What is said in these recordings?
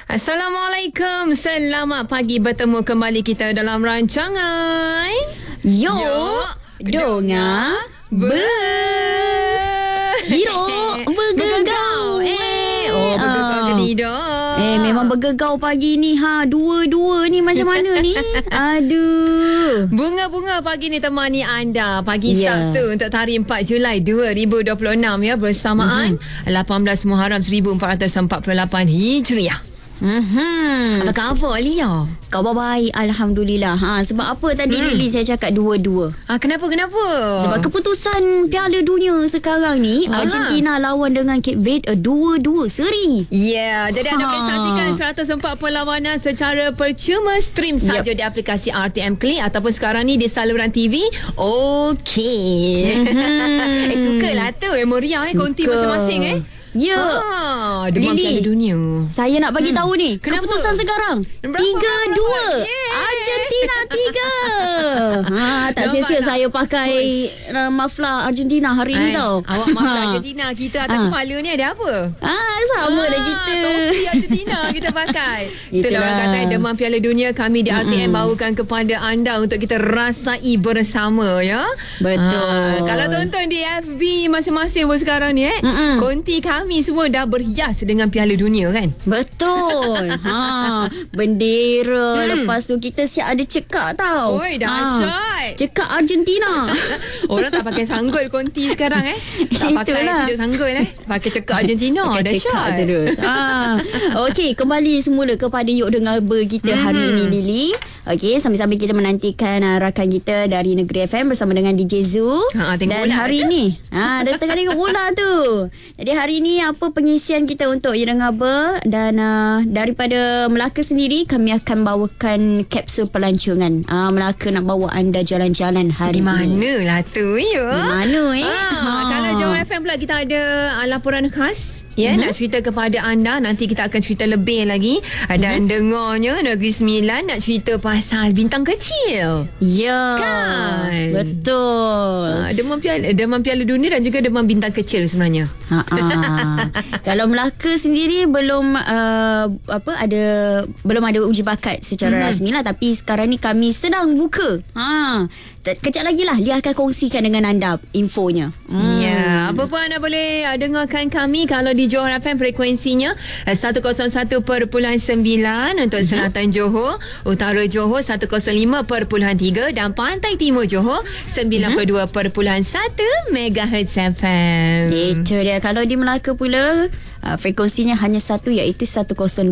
Assalamualaikum. Selamat pagi, bertemu kembali kita dalam rancangan Yo Donga Bergegau. Bergegau ke tidak? Memang bergegau pagi ni. Dua-dua ni macam mana ni? Aduh. Bunga-bunga pagi ni temani anda pagi Sabtu untuk tarikh 4 Julai 2026 ya, bersamaan 18 Muharram 1448 Hijriah. Apa khabar Lia? Khabar baik, Alhamdulillah. Sebab apa tadi Lily saya cakap dua-dua? Kenapa? Sebab keputusan Piala Dunia sekarang ni Argentina lawan dengan Cape Verde 2-2 seri. Jadi anda boleh saksikan 104 perlawanan secara percuma. Stream saja di aplikasi RTM Klik ataupun sekarang ni di saluran TV. Okey. Sukalah tu meriah konti masing-masing demam Piala Dunia. Saya nak bagi tahu ni. Kenapa? Keputusan sekarang 3-2 Argentina 3. Tak sia-sia saya pakai maflar Argentina hari ni tau. Awak maflar Argentina. Kita atas kepala ni ada apa? Sama lah kita. Topi Argentina kita pakai. Itulah orang kata demam Piala Dunia. Kami di RTM bawakan kepada anda untuk kita rasai bersama ya. Betul. Kalau tonton di FB masing-masing sekarang ni konti kami semua dah berhias dengan Piala Dunia kan? Betul. Bendera. Lepas tu kita siap ada cekak tau. Oi, dahsyat. Cekak Argentina. Orang tak pakai sanggul konti sekarang Tak pakai cucuk sanggul pakai cekak Argentina. Cekak terus. Okey, kembali semula kepada Yuk Dengar Ber kita hari ini Lily. Okey, sambil-sambil kita menantikan rakan kita dari Negeri FM bersama dengan DJ Zu. Dan hari ni dah tengah tengok bola tu. Jadi hari ni apa pengisian kita untuk Yuk Dengar Ber. Dan daripada Melaka sendiri kami akan bawakan kapsul pelancongan. Melaka nak bawa anda jalan-jalan hari di ini. Di mana lah tu ya? Di mana Kalau Johor FM pula kita ada laporan khas. Nak cerita kepada anda. Nanti kita akan cerita lebih lagi. Dan dengarnya Negeri Sembilan nak cerita pasal bintang kecil. Kan? Betul. Demam Piala Dunia dan juga demam bintang kecil sebenarnya. Kalau Melaka sendiri belum ada uji bakat secara rasmi lah. Tapi sekarang ni kami sedang buka. Kejap lagi lah Lia akan kongsikan dengan anda infonya. Apa pun anda boleh dengarkan kami. Kalau di Johor FM frekuensinya 101.9 untuk selatan Johor, utara Johor 105.3 dan pantai timur Johor 92.1 MHz FM. Itu dia. Kalau di Melaka pula frekuensinya hanya satu, iaitu 102.3.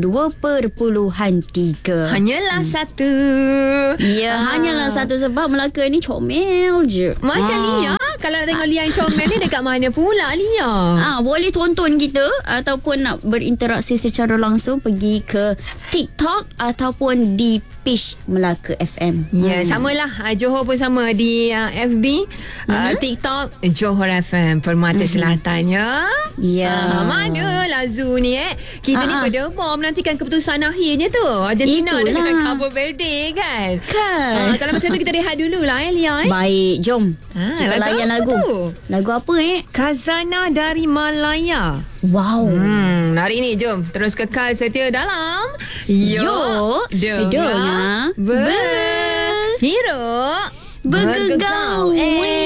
Hanyalah satu. Hanyalah satu sebab Melaka ni comel je. Macam Lia. Kalau nak tengok Lia yang comel ni dekat mana pula Lia? Boleh tonton kita ataupun nak berinteraksi secara langsung pergi ke TikTok ataupun di page Melaka FM. Samalah. Johor pun sama di FB, TikTok Johor FM Permata Selatan mana Lazu ni kita ni berdemam menantikan keputusan akhirnya tu. Argentina dengan Cabo Verde kan. Kalau macam tu kita rehat dulu lah Lia. Baik, jom kita layan lagu. Lagu apa Khazanah dari Malaya. Wow. Hari ni jom terus kekal setia dalam Yuk Dengar Ber Hero Bergegau.